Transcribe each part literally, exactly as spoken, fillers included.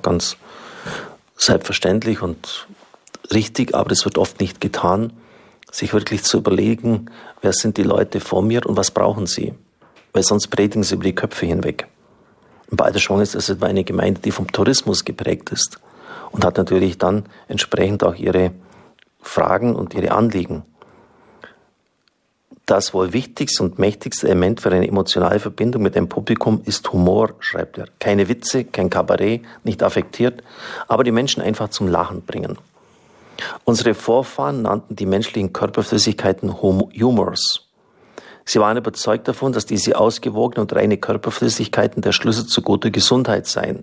ganz selbstverständlich und richtig, aber das wird oft nicht getan, sich wirklich zu überlegen, wer sind die Leute vor mir und was brauchen sie? Weil sonst predigen sie über die Köpfe hinweg. In Balderschwang ist das etwa eine Gemeinde, die vom Tourismus geprägt ist und hat natürlich dann entsprechend auch ihre Fragen und ihre Anliegen. Das wohl wichtigste und mächtigste Element für eine emotionale Verbindung mit dem Publikum ist Humor, schreibt er. Keine Witze, kein Kabarett, nicht affektiert, aber die Menschen einfach zum Lachen bringen. Unsere Vorfahren nannten die menschlichen Körperflüssigkeiten Humors. Sie waren überzeugt davon, dass diese ausgewogenen und reine Körperflüssigkeiten der Schlüssel zu guter Gesundheit seien.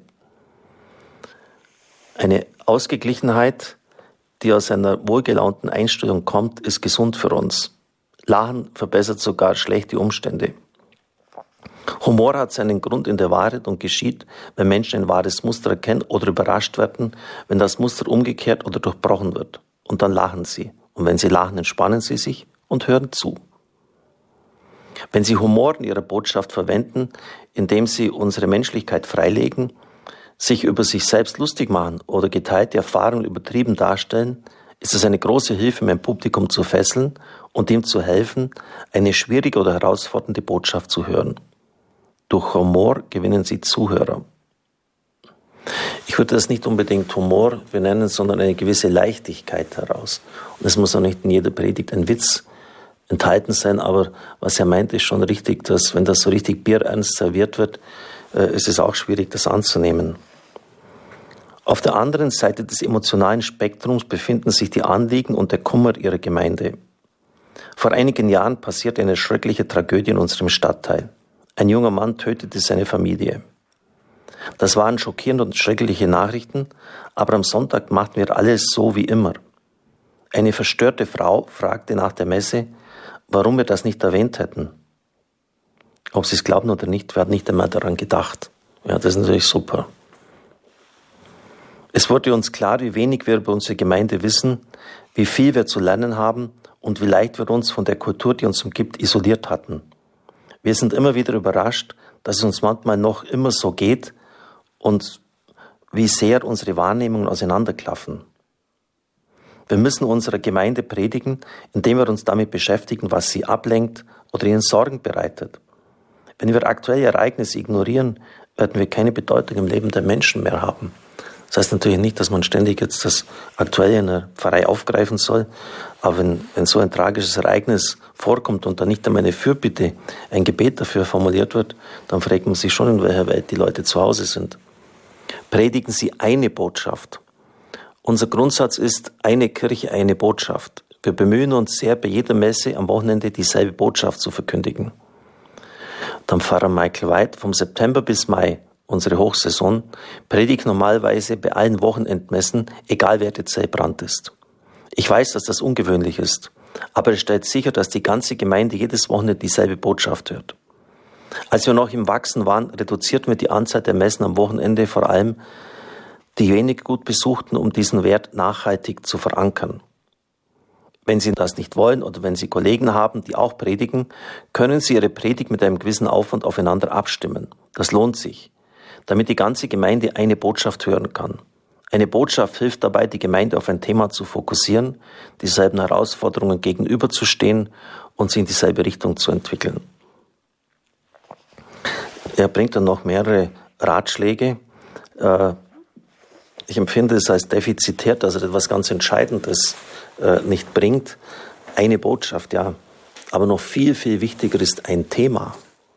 Eine Ausgeglichenheit, die aus einer wohlgelaunten Einstellung kommt, ist gesund für uns. Lachen verbessert sogar schlechte Umstände. Humor hat seinen Grund in der Wahrheit und geschieht, wenn Menschen ein wahres Muster erkennen oder überrascht werden, wenn das Muster umgekehrt oder durchbrochen wird. Und dann lachen sie. Und wenn sie lachen, entspannen sie sich und hören zu. Wenn sie Humor in ihrer Botschaft verwenden, indem sie unsere Menschlichkeit freilegen, sich über sich selbst lustig machen oder geteilte Erfahrungen übertrieben darstellen, ist es eine große Hilfe, mein Publikum zu fesseln und ihm zu helfen, eine schwierige oder herausfordernde Botschaft zu hören. Durch Humor gewinnen sie Zuhörer. Ich würde das nicht unbedingt Humor benennen, sondern eine gewisse Leichtigkeit heraus. Und es muss auch nicht in jeder Predigt ein Witz enthalten sein, aber was er meint, ist schon richtig, dass wenn das so richtig bierernst serviert wird, äh, ist es auch schwierig, das anzunehmen. Auf der anderen Seite des emotionalen Spektrums befinden sich die Anliegen und der Kummer ihrer Gemeinde. Vor einigen Jahren passierte eine schreckliche Tragödie in unserem Stadtteil. Ein junger Mann tötete seine Familie. Das waren schockierende und schreckliche Nachrichten, aber am Sonntag machten wir alles so wie immer. Eine verstörte Frau fragte nach der Messe, warum wir das nicht erwähnt hätten. Ob sie es glauben oder nicht, wir hatten nicht einmal daran gedacht. Ja, das ist natürlich super. Es wurde uns klar, wie wenig wir über unsere Gemeinde wissen, wie viel wir zu lernen haben und wie leicht wir uns von der Kultur, die uns umgibt, isoliert hatten. Wir sind immer wieder überrascht, dass es uns manchmal noch immer so geht und wie sehr unsere Wahrnehmungen auseinanderklaffen. Wir müssen unserer Gemeinde predigen, indem wir uns damit beschäftigen, was sie ablenkt oder ihnen Sorgen bereitet. Wenn wir aktuelle Ereignisse ignorieren, werden wir keine Bedeutung im Leben der Menschen mehr haben. Das heißt natürlich nicht, dass man ständig jetzt das Aktuelle in der Pfarrei aufgreifen soll, aber wenn, wenn so ein tragisches Ereignis vorkommt und dann nicht einmal eine Fürbitte, ein Gebet dafür formuliert wird, dann fragt man sich schon, in welcher Welt die Leute zu Hause sind. Predigen Sie eine Botschaft. Unser Grundsatz ist, eine Kirche, eine Botschaft. Wir bemühen uns sehr, bei jeder Messe am Wochenende dieselbe Botschaft zu verkündigen. Dann Pfarrer Michael White vom September bis Mai, unsere Hochsaison, predigt normalerweise bei allen Wochenendmessen, egal wer der Zellbrand ist. Ich weiß, dass das ungewöhnlich ist, aber es stellt sicher, dass die ganze Gemeinde jedes Wochenende dieselbe Botschaft hört. Als wir noch im Wachsen waren, reduzierten wir die Anzahl der Messen am Wochenende, vor allem die wenig gut besuchten, um diesen Wert nachhaltig zu verankern. Wenn Sie das nicht wollen oder wenn Sie Kollegen haben, die auch predigen, können Sie Ihre Predigt mit einem gewissen Aufwand aufeinander abstimmen. Das lohnt sich, damit die ganze Gemeinde eine Botschaft hören kann. Eine Botschaft hilft dabei, die Gemeinde auf ein Thema zu fokussieren, dieselben Herausforderungen gegenüberzustehen und sie in dieselbe Richtung zu entwickeln. Er bringt dann noch mehrere Ratschläge. Ich empfinde es als defizitär, dass er etwas ganz Entscheidendes nicht bringt. Eine Botschaft, ja. Aber noch viel, viel wichtiger ist ein Thema.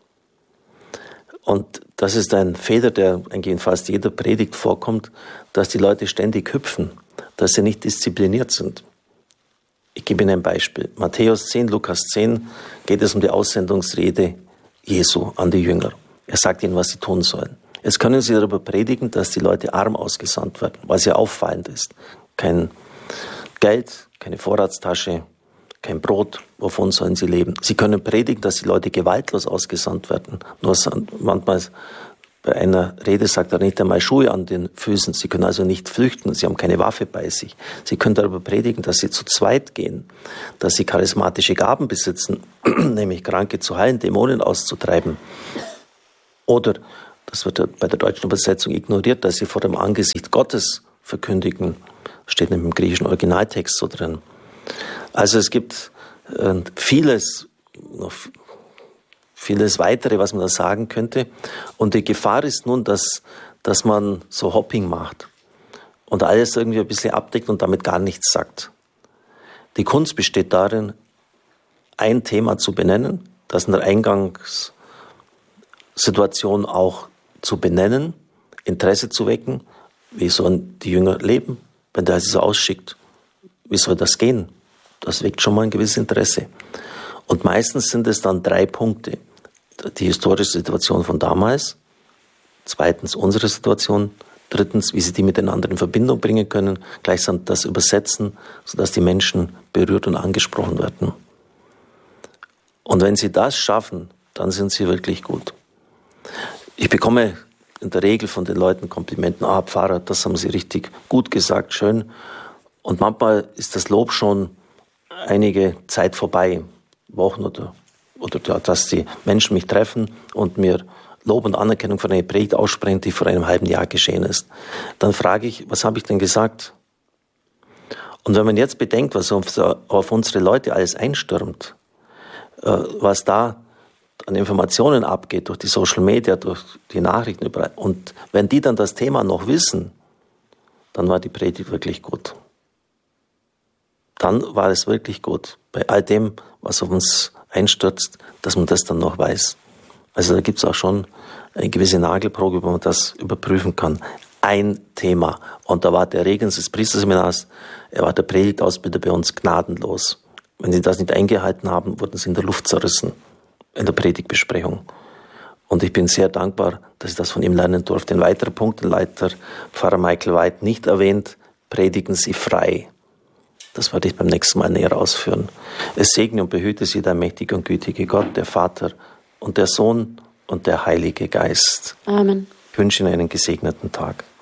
Und das ist ein Fehler, der eigentlich in fast jeder Predigt vorkommt, dass die Leute ständig hüpfen, dass sie nicht diszipliniert sind. Ich gebe Ihnen ein Beispiel. Matthäus zehn, Lukas zehn geht es um die Aussendungsrede Jesu an die Jünger. Er sagt ihnen, was sie tun sollen. Jetzt können sie darüber predigen, dass die Leute arm ausgesandt werden, was ja auffallend ist. Kein Geld, keine Vorratstasche, kein Brot, wovon sollen sie leben? Sie können predigen, dass die Leute gewaltlos ausgesandt werden. Nur manchmal bei einer Rede sagt er nicht einmal Schuhe an den Füßen. Sie können also nicht flüchten, sie haben keine Waffe bei sich. Sie können darüber predigen, dass sie zu zweit gehen, dass sie charismatische Gaben besitzen, nämlich Kranke zu heilen, Dämonen auszutreiben. Oder Das wird bei der deutschen Übersetzung ignoriert, dass sie vor dem Angesicht Gottes verkündigen. Steht im griechischen Originaltext so drin. Also es gibt äh, vieles, noch vieles weitere, was man da sagen könnte. Und die Gefahr ist nun, dass, dass man so Hopping macht und alles irgendwie ein bisschen abdeckt und damit gar nichts sagt. Die Kunst besteht darin, ein Thema zu benennen, das in der Eingangssituation auch zu benennen, Interesse zu wecken. Wie sollen die Jünger leben, wenn der sie so ausschickt? Wie soll das gehen? Das weckt schon mal ein gewisses Interesse. Und meistens sind es dann drei Punkte. Die historische Situation von damals, zweitens unsere Situation, drittens, wie sie die miteinander in Verbindung bringen können, gleichsam das übersetzen, sodass die Menschen berührt und angesprochen werden. Und wenn sie das schaffen, dann sind sie wirklich gut. Ich bekomme in der Regel von den Leuten Komplimenten, ah, Pfarrer, das haben Sie richtig gut gesagt, schön. Und manchmal ist das Lob schon einige Zeit vorbei, Wochen oder, oder dass die Menschen mich treffen und mir Lob und Anerkennung für eine Predigt aussprechen, die vor einem halben Jahr geschehen ist. Dann frage ich, was habe ich denn gesagt? Und wenn man jetzt bedenkt, was auf, auf unsere Leute alles einstürmt, äh, was da an Informationen abgeht, durch die Social Media, durch die Nachrichten überall. Und wenn die dann das Thema noch wissen, dann war die Predigt wirklich gut. Dann war es wirklich gut. Bei all dem, was auf uns einstürzt, dass man das dann noch weiß. Also da gibt es auch schon eine gewisse Nagelprobe, wo man das überprüfen kann. Ein Thema. Und da war der Regens des Priesterseminars, er war der Predigtausbilder bei uns gnadenlos. Wenn sie das nicht eingehalten haben, wurden sie in der Luft zerrissen. In der Predigtbesprechung. Und ich bin sehr dankbar, dass ich das von ihm lernen durfte. Ein weiterer Punkt, den Leiter Pfarrer Michael White nicht erwähnt, predigen Sie frei. Das werde ich beim nächsten Mal näher ausführen. Es segne und behüte Sie der mächtige und gütige Gott, der Vater und der Sohn und der Heilige Geist. Amen. Ich wünsche Ihnen einen gesegneten Tag.